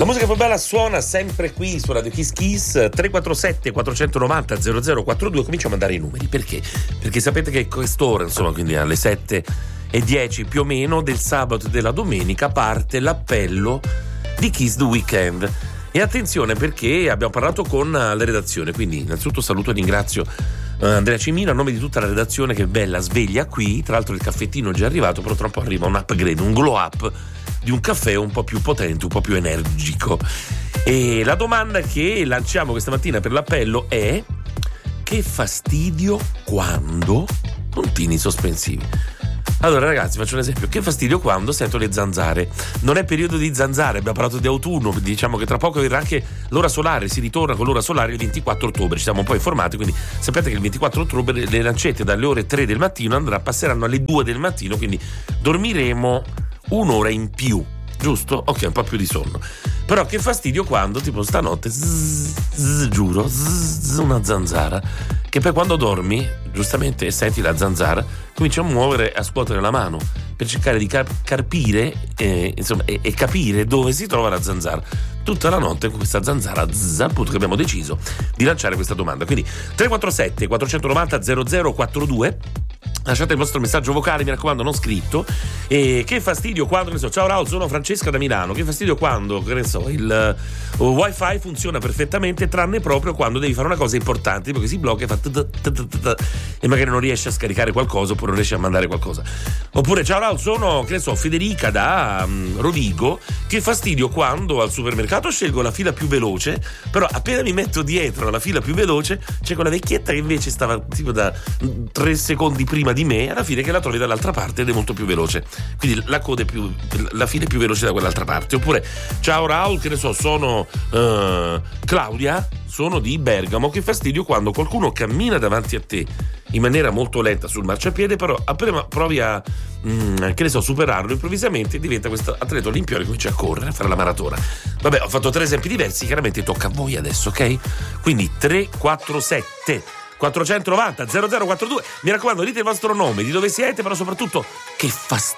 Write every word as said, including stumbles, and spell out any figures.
La musica più bella suona sempre qui su Radio Kiss Kiss. Tre quattro sette quattro nove zero zero zero quattro due. Comincio a mandare i numeri. Perché? Perché sapete che quest'ora, insomma, quindi alle sette e dieci più o meno del sabato e della domenica, parte l'appello di Kiss the Weekend. E attenzione, perché abbiamo parlato con la redazione, quindi innanzitutto saluto e ringrazio Andrea Cimino a nome di tutta la redazione, che è bella sveglia qui. Tra l'altro il caffettino è già arrivato, però tra un po' arriva un upgrade, un glow up di un caffè un po' più potente, un po' più energico. E la domanda che lanciamo questa mattina per l'appello è: che fastidio quando puntini sospensivi. Allora ragazzi, faccio un esempio: che fastidio quando sento le zanzare. Non è periodo di zanzare, abbiamo parlato di autunno, diciamo che tra poco verrà anche l'ora solare, si ritorna con l'ora solare il ventiquattro ottobre, ci siamo un po' informati, quindi sapete che il ventiquattro ottobre le lancette dalle ore tre del mattino andrà, passeranno alle due del mattino, quindi dormiremo un'ora in più, giusto? Ok, un po' più di sonno. Però che fastidio quando, tipo stanotte, zzz, zzz, giuro, zzz, una zanzara, che poi quando dormi, giustamente, e senti la zanzara, cominci a muovere e a scuotere la mano per cercare di cap- carpire eh, insomma, e-, e capire dove si trova la zanzara. Tutta la notte con questa zanzara, zzz, appunto, che abbiamo deciso di lanciare questa domanda. Quindi tre quattro sette quattro nove zero zero zero quattro due. Lasciate il vostro messaggio vocale, mi raccomando, non scritto. E che fastidio quando, ne so, ciao Raul, sono Francesca da Milano. Che fastidio quando, che ne so, il uh, wifi funziona perfettamente, tranne proprio quando devi fare una cosa importante, tipo che si blocca e fa e magari non riesci a scaricare qualcosa, oppure non riesci a mandare qualcosa. Oppure ciao Raul, sono, che ne so, Federica da um, Rovigo. Che fastidio quando al supermercato scelgo la fila più veloce, però appena mi metto dietro alla fila più veloce c'è quella vecchietta che invece stava tipo da tre secondi prima di me, alla fine che la trovi dall'altra parte ed è molto più veloce, quindi la coda è più, la fila è più veloce da quell'altra parte. Oppure ciao Raul, che ne so, sono uh, Claudia, sono di Bergamo. Che fastidio quando qualcuno cammina davanti a te in maniera molto lenta sul marciapiede, però appena provi a mm, che ne so, superarlo, improvvisamente diventa questo atleta olimpico e comincia a correre, a fare la maratona. Vabbè, ho fatto tre esempi diversi, chiaramente tocca a voi adesso, ok? Quindi tre quattro sette quattro nove zero zero zero quattro due. Mi raccomando, dite il vostro nome, di dove siete, però soprattutto che fastidio